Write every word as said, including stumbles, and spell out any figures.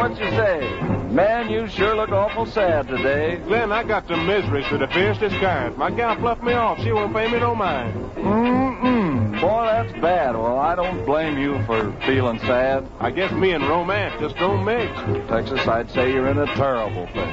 what you say. Man, you sure look awful sad today. Glenn, I got some miseries to the fiercest kind. My gal fluffed me off. She won't pay me no mind. Mm-mm. Boy, that's bad. Well, I don't blame you for feeling sad. I guess me and romance just don't mix. Texas, I'd say you're in a terrible thing.